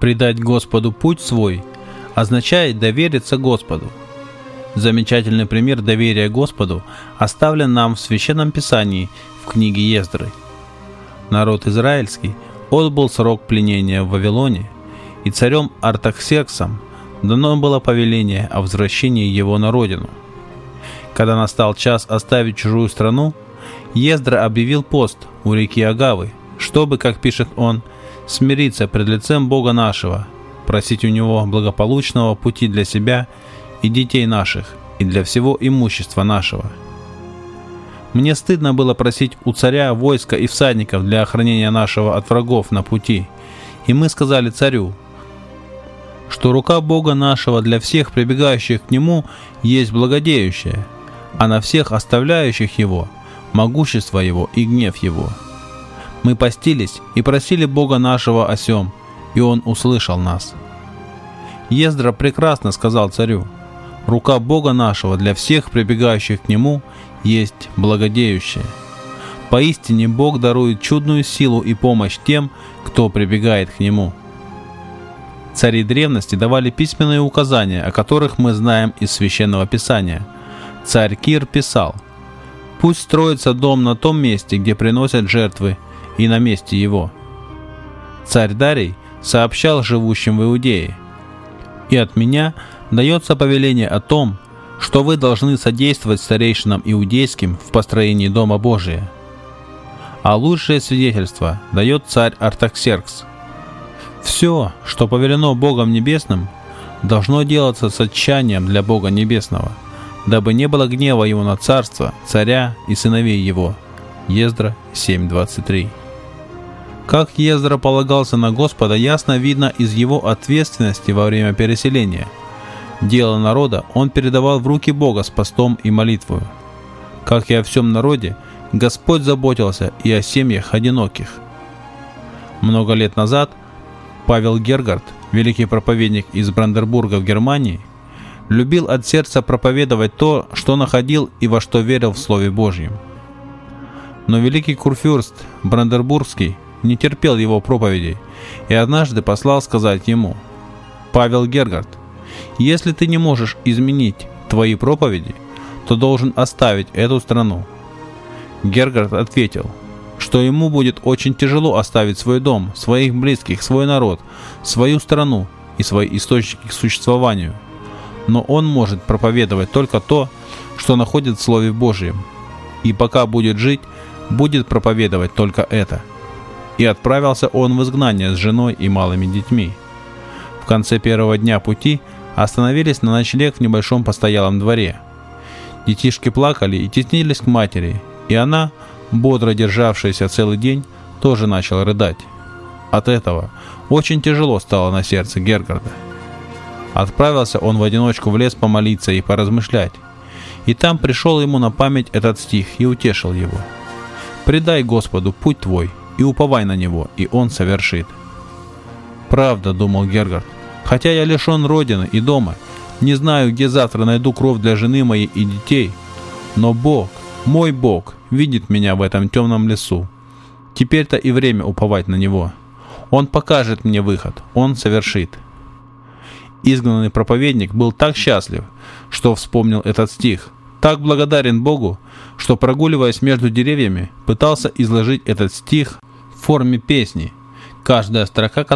Предать Господу путь свой означает довериться Господу. Замечательный пример доверия Господу оставлен нам в Священном Писании в книге Ездры. Народ израильский отбыл срок пленения в Вавилоне, и царем Артаксерксом дано было повеление о возвращении его на родину. Когда настал час оставить чужую страну, Ездра объявил пост у реки Агавы, чтобы, как пишет он, смириться пред лицем Бога нашего, просить у Него благополучного пути для себя и детей наших, и для всего имущества нашего. Мне стыдно было просить у царя войска и всадников для охранения нашего от врагов на пути, и мы сказали царю, что рука Бога нашего для всех прибегающих к Нему есть благодеющая, а на всех оставляющих Его могущество Его и гнев Его. Мы постились и просили Бога нашего о сем, и Он услышал нас. Ездра прекрасно сказал царю: рука Бога нашего для всех прибегающих к Нему есть благодеющая. Поистине Бог дарует чудную силу и помощь тем, кто прибегает к Нему. Цари древности давали письменные указания, о которых мы знаем из Священного Писания. Царь Кир писал: «Пусть строится дом на том месте, где приносят жертвы, и на месте его». Царь Дарий сообщал живущим в Иудее: «И от меня дается повеление о том, что вы должны содействовать старейшинам иудейским в построении Дома Божия». А лучшее свидетельство дает царь Артаксеркс: «Все, что повелено Богом Небесным, должно делаться с отчаянием для Бога Небесного, дабы не было гнева Его на царство, царя и сыновей Его». Ездра 7:23. Как Ездра полагался на Господа, ясно видно из его ответственности во время переселения. Дело народа он передавал в руки Бога с постом и молитвою. Как и о всем народе, Господь заботился и о семьях одиноких. Много лет назад Павел Гергард, великий проповедник из Бранденбурга в Германии, любил от сердца проповедовать то, что находил и во что верил в Слове Божьем. Но великий курфюрст Бранденбургский не терпел его проповедей и однажды послал сказать ему: «Павел Гергард, если ты не можешь изменить твои проповеди, то должен оставить эту страну». Гергард ответил, что ему будет очень тяжело оставить свой дом, своих близких, свой народ, свою страну и свои источники к существованию. Но он может проповедовать только то, что находит в Слове Божьем, и пока будет жить, будет проповедовать только это. И отправился он в изгнание с женой и малыми детьми. В конце первого дня пути остановились на ночлег в небольшом постоялом дворе. Детишки плакали и теснились к матери, и она, бодро державшаяся целый день, тоже начала рыдать. От этого очень тяжело стало на сердце Гергарда. Отправился он в одиночку в лес помолиться и поразмышлять, и там пришел ему на память этот стих и утешил его: «Предай Господу путь твой, и уповай на Него, и Он совершит». «Правда, — думал Гергард, — хотя я лишен родины и дома, не знаю, где завтра найду кров для жены моей и детей, но Бог, мой Бог, видит меня в этом темном лесу. Теперь-то и время уповать на Него. Он покажет мне выход, Он совершит». Изгнанный проповедник был так счастлив, что вспомнил этот стих, так благодарен Богу, что, прогуливаясь между деревьями, пытался изложить этот стих в форме песни, каждая строка